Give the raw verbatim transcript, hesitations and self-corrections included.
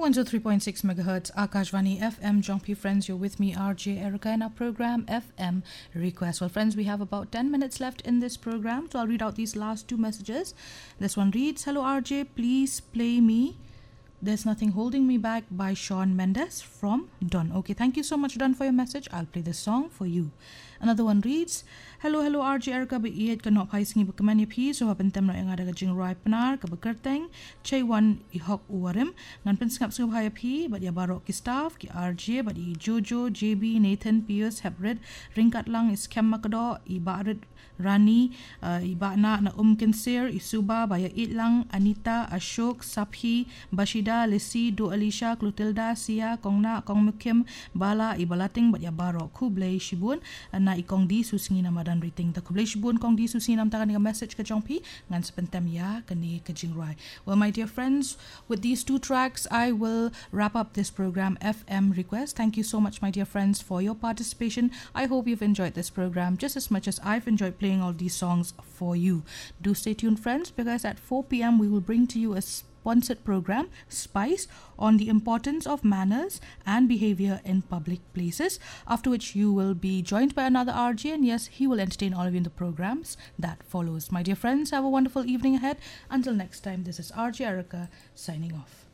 one oh three point six megahertz Akashvani F M. Jongpi friends, you're with me, R J Erica, in our program F M Request. Well, friends, we have about ten minutes left in this program, so I'll read out these last two messages. This one reads, "Hello R J, please play me There's Nothing Holding Me Back by Shawn Mendes from Don." Okay, thank you so much, Don, for your message. I'll play this song for you. Another one reads, "Hello, hello R J Erica, ba iet ka no pai singi bukamani pi so hapentem ra nga daga jing roi panar ka bakerteng chay one ihok uwarim ngan penskap sing bhaya pi but ya barok ki staff ki R J but i Jojo, J B, Nathan, Pius, Hebred, ringkat lang is kem makado i barit Rani, uh, iba na na um Kinsir, Isuba, Baya Itlang, Anita, Ashok, Saphi, Bashida, Lisi, Do Alicia, Clotilda, Sia, Kongna, Kong Mukim, Bala, Ibalating, Bat Yabaro, Kublay, Shibun, na ikong di susingi na madan rating. Ta Kublay Shibun, Kong di susingi nam takan nga message ka Jongpi, ngan sepentem ya, kani ka jingrai. Well, my dear friends, with these two tracks, I will wrap up this program F M Request. Thank you so much, my dear friends, for your participation. I hope you've enjoyed this program just as much as I've enjoyed playing all these songs for you. Do stay tuned, friends, because at four p.m. we will bring to you a sponsored program, Spice, on the importance of manners and behavior in public places, after which you will be joined by another R J, and yes, he will entertain all of you in the programs that follows. My dear friends, have a wonderful evening ahead. Until next time, this is R J Erica signing off.